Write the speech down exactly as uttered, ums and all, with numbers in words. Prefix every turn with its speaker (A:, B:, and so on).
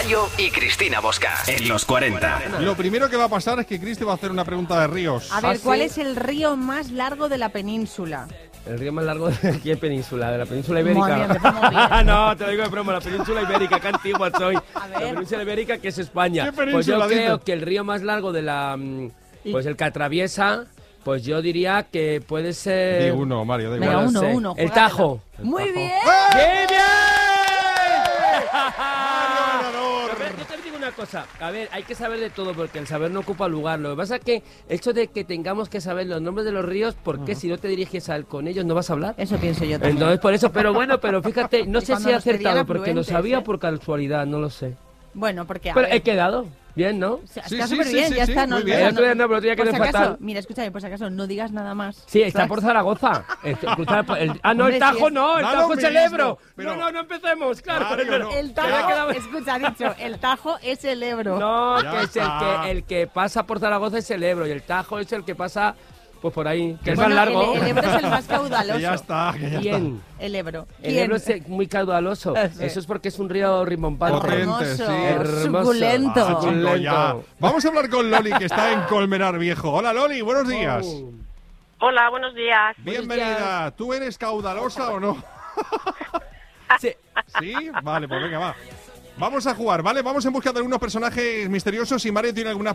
A: Gallo y Cristina Bosca. En los cuarenta.
B: Lo primero que va a pasar es que Cristi va a hacer una pregunta de ríos.
C: A ver,
D: ¿Ah,
C: ¿cuál
D: sí?
C: es el río más largo de la península?
D: El río más largo de aquí en península, de la península
C: Madre mía,
D: ibérica.
C: empezamos bien.
D: No, te lo digo de broma, la península ibérica, qué antigua soy.
C: A ver.
D: La península ibérica, que es España.
B: ¿Qué
D: Pues yo
B: península
D: creo
B: dices?
D: que el río más largo de la... mm, pues el que atraviesa, pues yo diría que puede ser...
B: Di uno, Mario, da
C: Venga,
B: igual.
D: no
C: uno,
D: sé.
C: uno.
D: El
C: juégatela.
D: Tajo.
C: Muy bien.
D: ¡Bien, bien!
B: ganador.
D: A ver, yo te digo una cosa, a ver, hay que saber de todo porque el saber no ocupa lugar. Lo que pasa es que el hecho de que tengamos que saber los nombres de los ríos, porque si no te diriges al, con ellos no vas a hablar.
C: Eso pienso yo también.
D: Entonces por eso, pero bueno, pero fíjate, no
C: Y
D: sé
C: cuando
D: si he
C: nos pedían
D: acertado porque lo
C: afluentes,
D: sabía
C: ¿eh?
D: por casualidad, no lo sé.
C: Bueno, porque a
D: Pero
C: ver,
D: he quedado, bien, ¿no?
C: o sea,
B: Sí,
C: está
B: sí,
C: súper
B: sí,
C: bien,
B: sí,
C: ya
B: sí,
C: está.
B: muy
C: no,
B: bien.
C: no,
D: El otro día no, pero el otro día
C: por
D: quedé
C: si acaso,
D: fatal.
C: mira, escúchame, por si acaso, no digas nada más.
D: Sí, está
C: ¿Sabes?
D: por Zaragoza. El- cruzar por- el- ah, no,
C: Hombre,
D: el Tajo
C: sí es-
D: no, el
B: Da
D: Tajo
B: lo
D: es el
B: mismo,
D: Ebro.
B: pero-
D: No, no, no empecemos, claro.
B: Mario,
D: pero-
B: no.
C: El
D: que había
C: Tajo,
D: quedado-
C: escucha, ha dicho, el Tajo es el Ebro.
D: No,
B: Ya
D: que es el
B: está.
D: que, el que pasa por Zaragoza es el Ebro y el Tajo es el que pasa pues por ahí, que es
C: Bueno,
D: más largo.
C: El, el Ebro es el más caudaloso.
B: Que ya está, que ya
D: ¿Quién?
C: El Ebro.
D: El
C: ¿Quién?
D: Ebro es muy caudaloso.
C: Sí.
D: Eso es porque es un río rimbombante.
B: Potente,
C: Hermoso,
B: sí.
D: Hermoso.
C: suculento.
B: está. Ah, chico,
D: Suculento.
B: ya. Vamos a hablar con Loli, que está en Colmenar Viejo. Hola, Loli, buenos días.
D: Oh.
E: Hola, buenos días.
B: Bienvenida. ¿Tú eres caudalosa o no?
D: Sí.
B: ¿Sí? Vale, pues venga, va. Vamos a jugar, ¿vale? Vamos en busca de algunos personajes misteriosos y Mario tiene algunas